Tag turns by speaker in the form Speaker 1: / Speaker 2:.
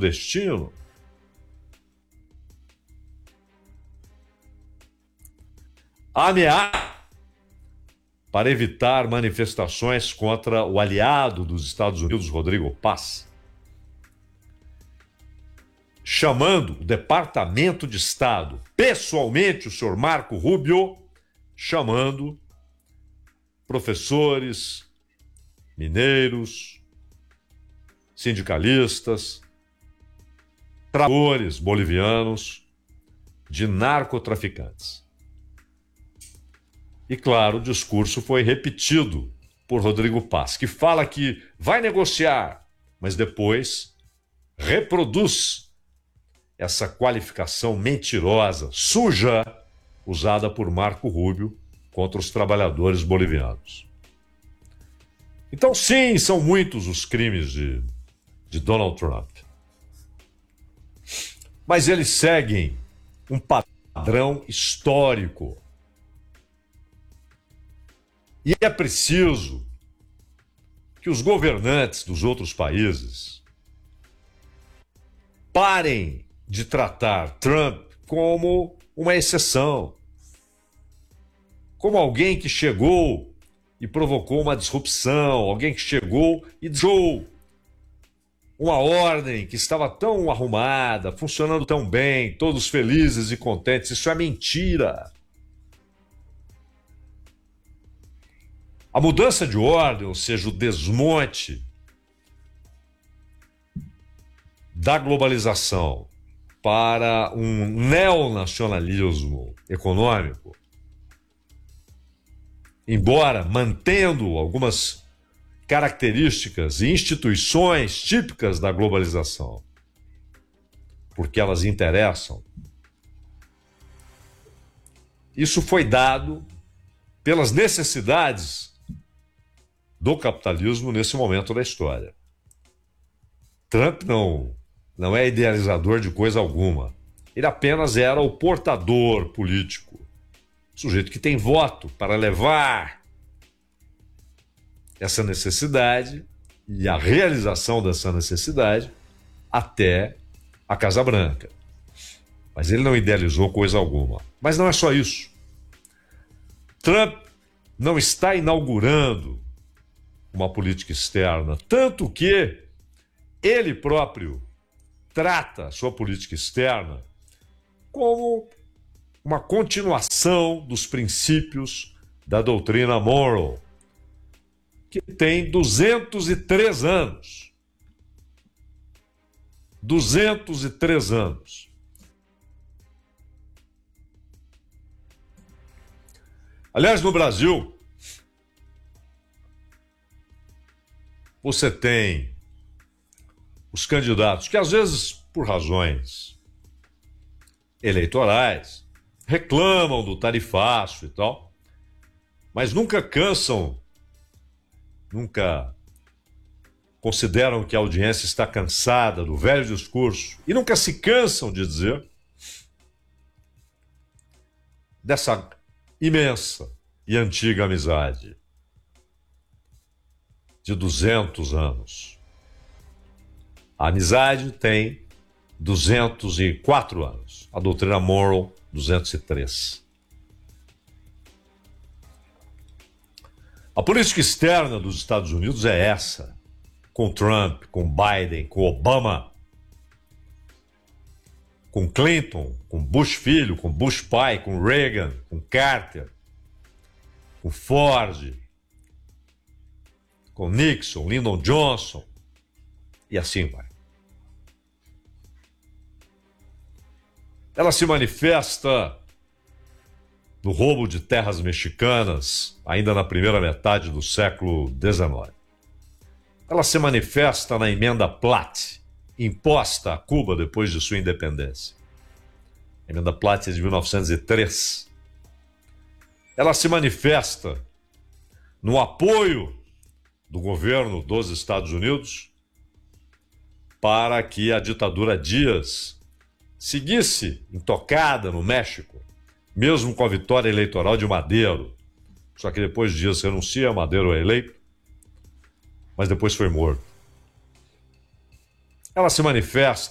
Speaker 1: destino. Ameaça para evitar manifestações contra o aliado dos Estados Unidos, Rodrigo Paz, chamando o Departamento de Estado, pessoalmente o senhor Marco Rubio, chamando professores, mineiros, sindicalistas, trabalhadores bolivianos de narcotraficantes. E, claro, o discurso foi repetido por Rodrigo Paz, que fala que vai negociar, mas depois reproduz essa qualificação mentirosa, suja, usada por Marco Rubio contra os trabalhadores bolivianos. Então, sim, são muitos os crimes de Donald Trump. Mas eles seguem um padrão histórico. E é preciso que os governantes dos outros países parem de tratar Trump como uma exceção, como alguém que chegou e provocou uma disrupção, alguém que chegou e deixou uma ordem que estava tão arrumada, funcionando tão bem, todos felizes e contentes. Isso é mentira. A mudança de ordem, ou seja, o desmonte da globalização para um neonacionalismo econômico, embora mantendo algumas características e instituições típicas da globalização, porque elas interessam, isso foi dado pelas necessidades do capitalismo nesse momento da história. Trump não é idealizador de coisa alguma. Ele apenas era o portador político, sujeito que tem voto para levar essa necessidade e a realização dessa necessidade até a Casa Branca. Mas ele não idealizou coisa alguma. Mas não é só isso. Trump não está inaugurando uma política externa, tanto que ele próprio trata sua política externa como uma continuação dos princípios da doutrina Monroe, que tem 203 anos. 203 anos. Aliás, no Brasil, você tem os candidatos que, às vezes, por razões eleitorais, reclamam do tarifaço e tal, mas nunca cansam, nunca consideram que a audiência está cansada do velho discurso e nunca se cansam de dizer dessa imensa e antiga amizade de 200 anos. A amizade tem 204 anos. A doutrina Monroe, 203. A política externa dos Estados Unidos é essa. Com Trump, com Biden, com Obama, com Clinton, com Bush filho, com Bush pai, com Reagan, com Carter, com Ford, com Nixon, Lyndon Johnson, e assim vai. Ela se manifesta no roubo de terras mexicanas, ainda na primeira metade do século XIX. Ela se manifesta na emenda Platt, imposta a Cuba depois de sua independência. A emenda Platt é de 1903. Ela se manifesta no apoio do governo dos Estados Unidos para que a ditadura Díaz seguisse intocada no México, mesmo com a vitória eleitoral de Madero. Só que depois Díaz renuncia, Madero é eleito, mas depois foi morto. Ela se manifesta